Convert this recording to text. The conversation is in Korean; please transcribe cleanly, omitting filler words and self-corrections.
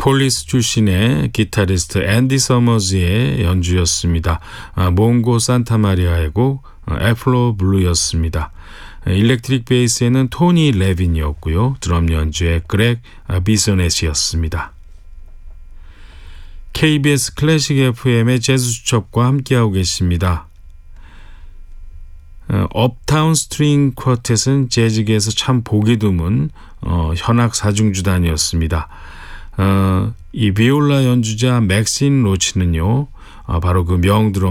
폴리스 출신의 기타리스트 앤디 서머즈의 연주였습니다. 몽고 산타마리아의 곡 애플로 블루였습니다. 일렉트릭 베이스에는 토니 레빈이었고요. 드럼 연주의 그렉 비소넷이었습니다. KBS 클래식 FM의 재즈 수첩과 함께하고 계십니다. 업타운 스트링 쿼텟은 재즈계에서 참 보기 드문 현악 사중주단이었습니다. 이 비올라 연주자 맥신 로치는요, 바로 그 명드럼